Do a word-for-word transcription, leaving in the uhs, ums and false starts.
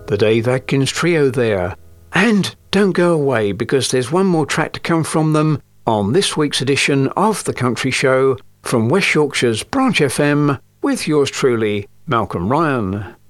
The Dave Adkins Trio there. And don't go away, because there's one more track to come from them on this week's edition of The Country Show from West Yorkshire's Branch F M with yours truly, Malcolm Ryan.